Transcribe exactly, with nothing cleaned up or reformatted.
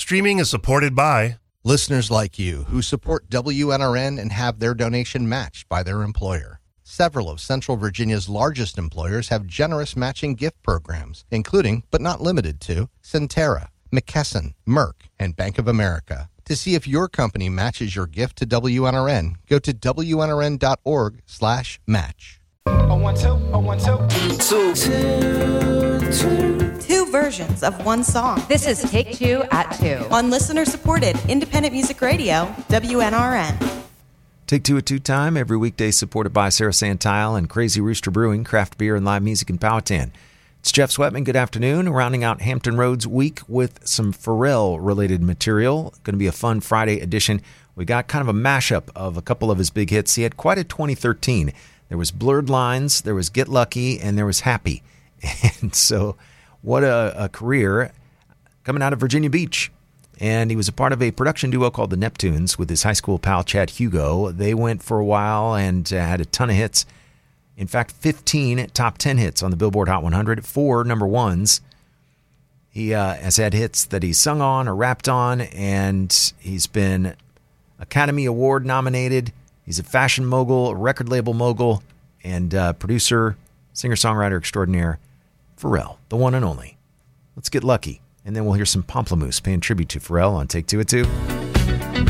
Streaming is supported by listeners like you who support W N R N and have their donation matched by their employer. Several of Central Virginia's largest employers have generous matching gift programs, including, but not limited to, Centera, McKesson, Merck, and Bank of America. To see if your company matches your gift to W N R N, go to W N R N dot org slash match. Oh, one, two, oh, one, two, two, two, two. Two versions of one song. This is Take Two at Two. On listener-supported independent music radio, W N R N. Take Two at Two time, every weekday supported by Sarah Santile and Crazy Rooster Brewing, craft beer and live music in Powhatan. It's Jeff Sweatman. Good afternoon. Rounding out Hampton Roads week with some Pharrell-related material. Going to be a fun Friday edition. We got kind of a mashup of a couple of his big hits. He had quite a twenty thirteen. There was Blurred Lines, there was Get Lucky, and there was Happy. And so what a, a career coming out of Virginia Beach. And he was a part of a production duo called the Neptunes with his high school pal Chad Hugo. They went for a while and uh, had a ton of hits. In fact, fifteen top ten hits on the Billboard Hot one hundred, four number ones. He uh, has had hits that he's sung on or rapped on, and he's been Academy Award nominated. He's a fashion mogul, a record label mogul, and uh, producer, singer-songwriter extraordinaire, Pharrell, the one and only. Let's get lucky, and then we'll hear some Pomplamoose paying tribute to Pharrell on Take Two at Two.